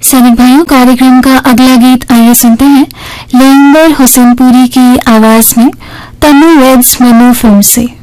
सैनिक भाइयों, कार्यक्रम का अगला गीत आइए सुनते हैं लैंगर हुसैनपुरी की आवाज में तनु वेड्स मनु फिल्म से।